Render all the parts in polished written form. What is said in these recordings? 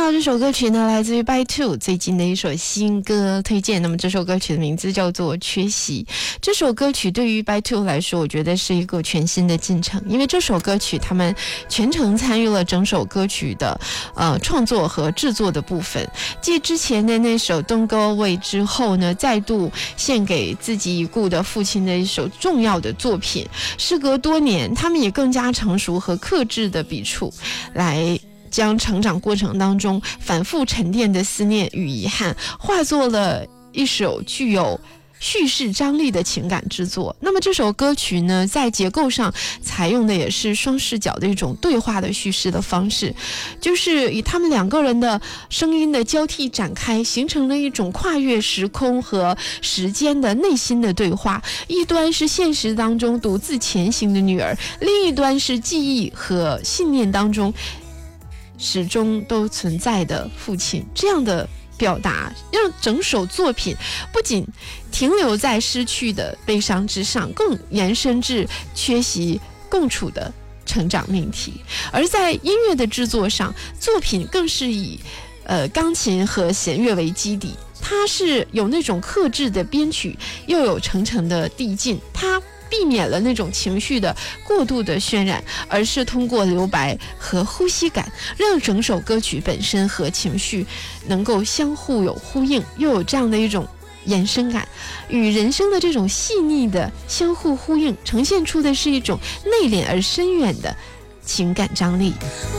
到这首歌曲呢，来自于 By Two 最近的一首新歌推荐。那么这首歌曲的名字叫做《缺席》。这首歌曲对于 By Two 来说，我觉得是一个全新的进程，因为这首歌曲他们全程参与了整首歌曲的创作和制作的部分。继之前的那首 Don't Go Away 之后呢，再度献给自己已故的父亲的一首重要的作品。时隔多年，他们也更加成熟和克制的笔触，来将成长过程当中反复沉淀的思念与遗憾，化作了一首具有叙事张力的情感之作。那么这首歌曲呢，在结构上采用的也是双视角的一种对话的叙事的方式，就是以他们两个人的声音的交替展开，形成了一种跨越时空和时间的内心的对话。一端是现实当中独自前行的女儿，另一端是记忆和信念当中始终都存在的父亲。这样的表达让整首作品不仅停留在失去的悲伤之上，更延伸至缺席共处的成长命题。而在音乐的制作上，作品更是以钢琴和弦乐为基底，它是有那种克制的编曲，又有层层的递进，它避免了那种情绪的过度的渲染，而是通过留白和呼吸感，让整首歌曲本身和情绪能够相互有呼应，又有这样的一种延伸感，与人生的这种细腻的相互呼应，呈现出的是一种内敛而深远的情感张力。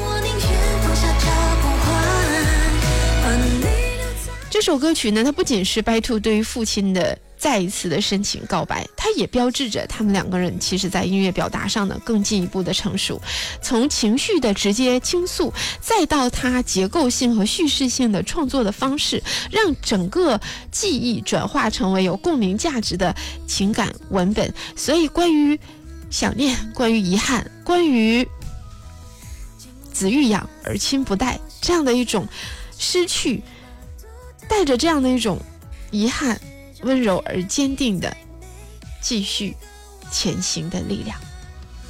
这首歌曲呢，它不仅是 By Two 对于父亲的再一次的深情告白，它也标志着他们两个人其实在音乐表达上呢更进一步的成熟。从情绪的直接倾诉，再到它结构性和叙事性的创作的方式，让整个记忆转化成为有共鸣价值的情感文本。所以关于想念，关于遗憾，关于子欲养而亲不待，这样的一种失去，带着这样的一种遗憾，温柔而坚定的继续前行的力量。